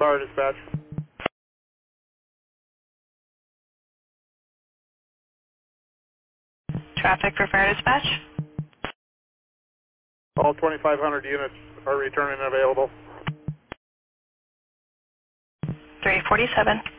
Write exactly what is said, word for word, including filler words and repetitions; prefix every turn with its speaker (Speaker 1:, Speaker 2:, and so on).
Speaker 1: fire dispatch.
Speaker 2: Traffic for fire dispatch.
Speaker 1: All twenty-five hundred units are returning available.
Speaker 2: three forty-seven.